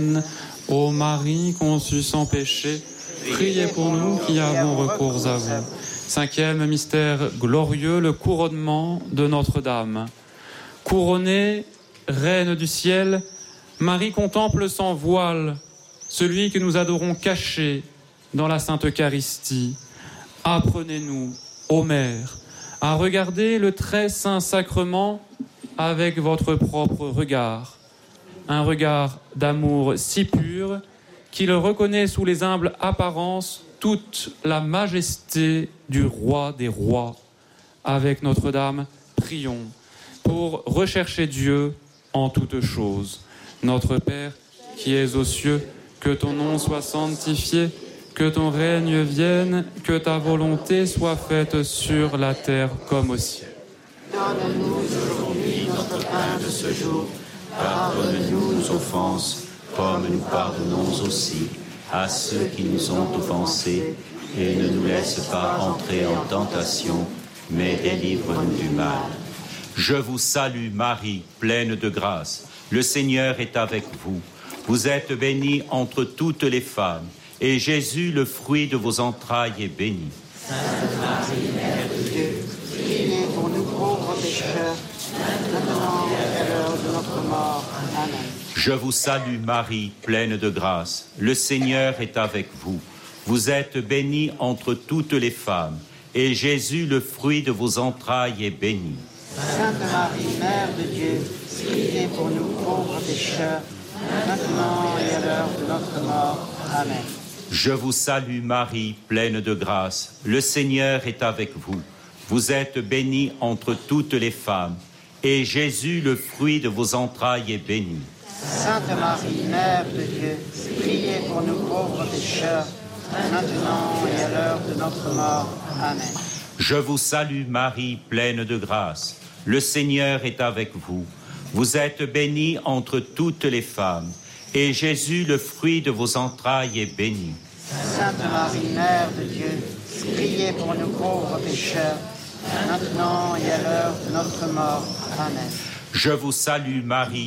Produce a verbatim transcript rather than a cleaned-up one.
Ô Marie conçue sans péché, priez pour nous qui avons recours à vous. Cinquième mystère glorieux, le couronnement de Notre-Dame. Couronnée, Reine du ciel, Marie contemple sans voile celui que nous adorons caché dans la Sainte Eucharistie. Apprenez-nous, ô Mère, à regarder le très saint sacrement avec votre propre regard. Un regard d'amour si pur qu'il reconnaît sous les humbles apparences toute la majesté du roi des rois. Avec Notre-Dame, prions pour rechercher Dieu en toutes choses. Notre Père, qui es aux cieux, que ton nom soit sanctifié, que ton règne vienne, que ta volonté soit faite sur la terre comme au ciel. Donne-nous aujourd'hui notre pain de ce jour. Pardonne-nous nos offenses, comme nous pardonnons aussi à ceux qui nous ont offensés, et ne nous laisse pas entrer en tentation, mais délivre-nous du mal. Je vous salue Marie, pleine de grâce. Le Seigneur est avec vous. Vous êtes bénie entre toutes les femmes, et Jésus, le fruit de vos entrailles, est béni. Sainte Marie, Mère de Dieu, priez pour nous pauvres pécheurs, maintenant et à l'heure de notre mort. Amen. Je vous salue Marie, pleine de grâce. Le Seigneur est avec vous. Vous êtes bénie entre toutes les femmes, et Jésus, le fruit de vos entrailles, est béni. Sainte Marie, Mère de Dieu, priez pour nous pauvres pécheurs, maintenant et à l'heure de notre mort. Amen. Je vous salue Marie, pleine de grâce. Le Seigneur est avec vous. Vous êtes bénie entre toutes les femmes, et Jésus, le fruit de vos entrailles, est béni. Sainte Marie, Mère de Dieu, priez pour nous pauvres pécheurs, maintenant et à l'heure de notre mort. Amen. Je vous salue Marie, pleine de grâce. Le Seigneur est avec vous. Vous êtes bénie entre toutes les femmes, et Jésus, le fruit de vos entrailles, est béni. Sainte Marie, Mère de Dieu, priez pour nous pauvres pécheurs, maintenant et à l'heure de notre mort. Amen. Je vous salue Marie,